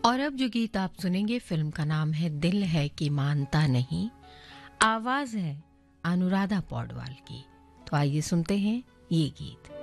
और अब जो गीत आप सुनेंगे फिल्म का नाम है दिल है कि मानता नहीं। आवाज है अनुराधा पौडवाल की। तो आइए सुनते हैं ये गीत।